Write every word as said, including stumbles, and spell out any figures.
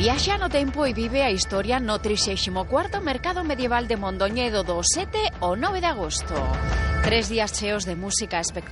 Viaxa no tempo e vive a historia no trixésimo cuarto Mercado Medieval de Mondoñedo do sete ao nove de agosto. Tres días cheos de música espectacular.